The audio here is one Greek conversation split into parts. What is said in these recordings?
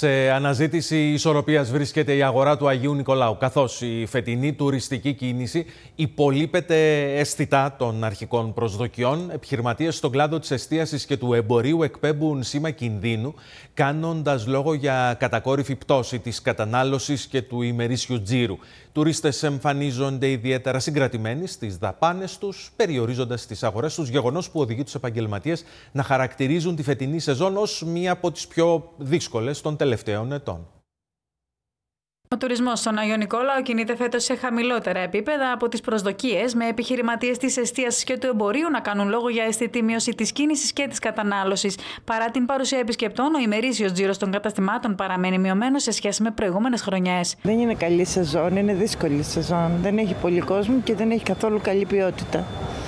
Σε αναζήτηση ισορροπίας βρίσκεται η αγορά του Αγίου Νικολάου, καθώς η φετινή τουριστική κίνηση υπολείπεται αισθητά των αρχικών προσδοκιών. Επιχειρηματίες στον κλάδο της εστίασης και του εμπορίου εκπέμπουν σήμα κινδύνου, κάνοντας λόγο για κατακόρυφη πτώση της κατανάλωσης και του ημερήσιου τζίρου. Τουρίστες εμφανίζονται ιδιαίτερα συγκρατημένοι στις δαπάνες τους, περιορίζοντας τις αγορές τους, γεγονός που οδηγεί τους επαγγελματίες να χαρακτηρίζουν τη φετινή σεζόν ως μία από τις πιο δύσκολες των τελευταίων ετών. Ο τουρισμός στον Άγιο Νικόλαο κινείται φέτος σε χαμηλότερα επίπεδα από τις προσδοκίες, με επιχειρηματίες της εστίασης και του εμπορίου να κάνουν λόγο για αισθητή μείωση της κίνησης και της κατανάλωσης. Παρά την παρουσία επισκεπτών, ο ημερήσιος τζίρος των καταστημάτων παραμένει μειωμένος σε σχέση με προηγούμενες χρονιές. Δεν είναι καλή σεζόν, είναι δύσκολη σεζόν. Δεν έχει πολύ κόσμο και δεν έχει καθόλου καλή ποιότητα.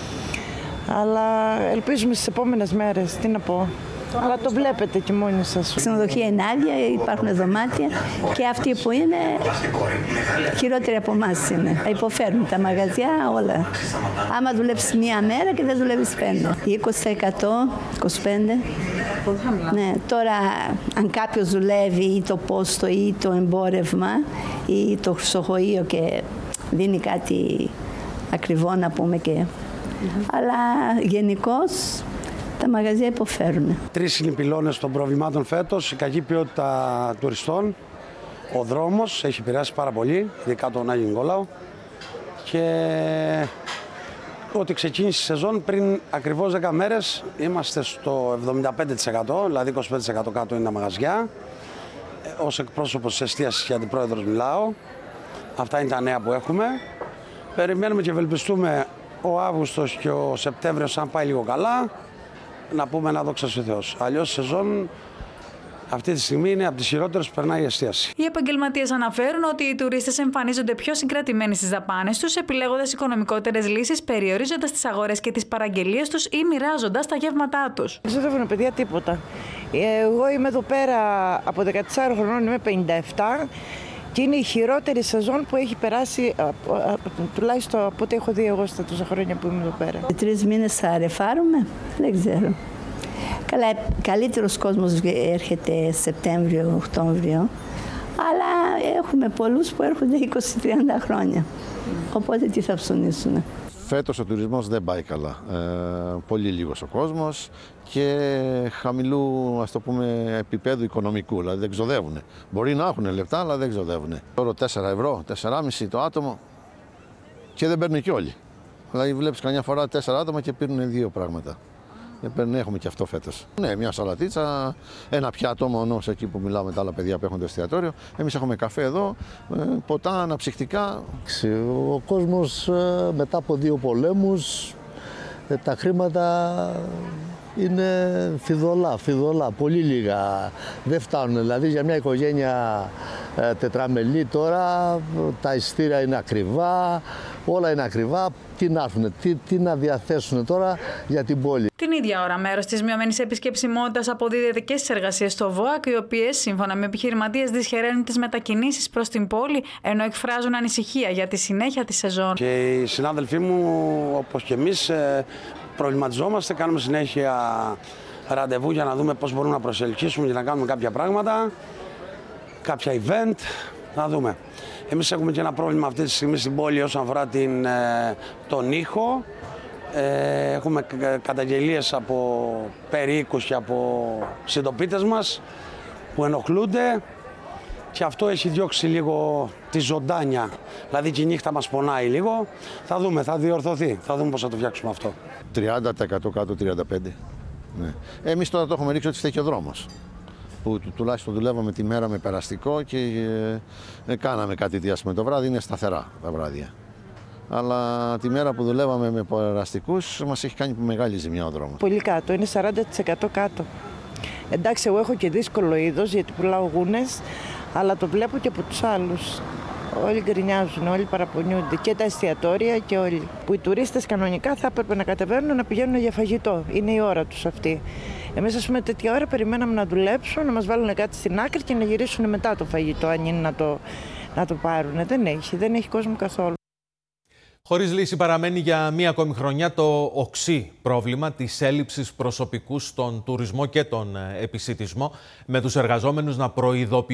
Αλλά ελπίζουμε στις επόμενες μέρες, τι να πω. Αλλά το βλέπετε και μόνοι σας. Η ξενοδοχεία είναι άδεια, υπάρχουν δωμάτια και αυτοί που είναι χειρότεροι από εμάς είναι. Υποφέρουν τα μαγαζιά όλα. Άμα δουλεύεις μία μέρα και δεν δουλεύεις 5. 20%, 25%. Ναι, τώρα αν κάποιος δουλεύει ή το πόστο ή το εμπόρευμα ή το χρυσοχοείο και δίνει κάτι ακριβό να πούμε και... Αλλά γενικώς τα μαγαζιά υποφέρουν. 3 είναι οι πυλώνες των προβλημάτων φέτος. Η κακή ποιότητα τουριστών. Ο δρόμος έχει επηρεάσει πάρα πολύ, ειδικά τον Άγιο Νικόλαο. Και ότι ξεκίνησε η σεζόν πριν ακριβώς 10 μέρες είμαστε στο 75%, δηλαδή 25% κάτω είναι τα μαγαζιά. Ως εκπρόσωπος της εστίασης και αντιπρόεδρος μιλάω. Αυτά είναι τα νέα που έχουμε. Περιμένουμε και ευελπιστούμε ο Αύγουστος και ο Σεπτέμβριος, αν πάει λίγο καλά, να πούμε να δόξα ο Θεός. Αλλιώς η σεζόν αυτή τη στιγμή είναι από τις χειρότερες που περνάει η εστίαση. Οι επαγγελματίες αναφέρουν ότι οι τουρίστες εμφανίζονται πιο συγκρατημένοι στις δαπάνες τους, επιλέγοντας οικονομικότερες λύσεις, περιορίζοντας τις αγορές και τις παραγγελίες τους ή μοιράζοντας τα γεύματά τους. Δεν ξοδεύουν παιδιά τίποτα. Εγώ είμαι εδώ πέρα από 14 χρονών, είμαι 57. Και είναι η χειρότερη σεζόν που έχει περάσει, τουλάχιστον από ό,τι έχω δει εγώ στα τόσα χρόνια που είμαι εδώ πέρα. 3 μήνες θα ρεφάρουμε, δεν ξέρω. Καλά, καλύτερος κόσμος έρχεται Σεπτέμβριο, Οκτώβριο, αλλά έχουμε πολλούς που έρχονται 20-30 χρόνια. Οπότε τι θα ψωνίσουν. Φέτος ο τουρισμός δεν πάει καλά. Πολύ λίγος ο κόσμος και χαμηλού, ας το πούμε, επίπεδου οικονομικού, δηλαδή δεν ξοδεύουν. Μπορεί να έχουν λεφτά, αλλά δεν ξοδεύουν. Τώρα 4 ευρώ, 4,5 το άτομο και δεν παίρνουν και όλοι. Δηλαδή βλέπεις καμιά φορά 4 άτομα και παίρνουν 2 πράγματα. Έχουμε και αυτό φέτος. Ναι, μια σαλατίτσα, ένα πιάτο μόνο εκεί που μιλάμε με τα άλλα παιδιά που έχουν το εστιατόριο. Εμείς έχουμε καφέ εδώ, ποτά, αναψυκτικά. Ο κόσμος μετά από 2 πολέμους, τα χρήματα είναι φιδωλά, πολύ λίγα. Δεν φτάνουν, δηλαδή για μια οικογένεια τετραμελή τώρα τα εισιτήρια είναι ακριβά, όλα είναι ακριβά. Τι να έρθουν, τι να διαθέσουν τώρα για την πόλη. Την ίδια ώρα, μέρος της μειωμένης επισκεψιμότητας αποδίδεται και στις εργασίες στο ΒΟΑΚ, οι οποίες, σύμφωνα με επιχειρηματίες, δυσχεραίνουν τις μετακινήσεις προς την πόλη, ενώ εκφράζουν ανησυχία για τη συνέχεια της σεζόν. Και οι συνάδελφοί μου, όπως και εμείς, προβληματιζόμαστε, κάνουμε συνέχεια ραντεβού για να δούμε πώς μπορούμε να προσελκύσουμε και να κάνουμε κάποια πράγματα, κάποια event, να δούμε. Εμείς έχουμε και ένα πρόβλημα αυτή τη στιγμή στην πόλη όσον αφορά τον ήχο. Έχουμε καταγγελίες από περίοικους και από συντοπίτες μας που ενοχλούνται και αυτό έχει διώξει λίγο τη ζωντάνια. Δηλαδή και η νύχτα μας πονάει λίγο. Θα δούμε, θα διορθωθεί. Θα δούμε πώς θα το φτιάξουμε αυτό. 30% κάτω, 35%. Ναι. Εμείς τώρα το έχουμε ρίξει ότι φταίει ο δρόμος. Που τουλάχιστον δουλεύαμε τη μέρα με περαστικό και κάναμε κάτι διάστημα. Το βράδυ είναι σταθερά τα βράδια. Αλλά τη μέρα που δουλεύαμε με περαστικούς μας έχει κάνει μεγάλη ζημιά ο δρόμος. Πολύ κάτω, είναι 40% κάτω. Εντάξει, εγώ έχω και δύσκολο είδος γιατί πουλάω γούνες, αλλά το βλέπω και από τους άλλους. Όλοι γκρινιάζουν, όλοι παραπονιούνται και τα εστιατόρια και όλοι. Που οι τουρίστες κανονικά θα έπρεπε να κατεβαίνουν να πηγαίνουν για φαγητό. Είναι η ώρα τους αυτή. Εμείς, ας πούμε, τέτοια ώρα περιμέναμε να δουλέψουν, να μας βάλουν κάτι στην άκρη και να γυρίσουν μετά το φαγητό, αν είναι να το πάρουν. Δεν έχει κόσμο καθόλου. Χωρίς λύση παραμένει για μία ακόμη χρονιά το οξύ πρόβλημα της έλλειψης προσωπικού στον τουρισμό και τον επισιτισμό, με τους εργαζόμενους να προειδοποιούν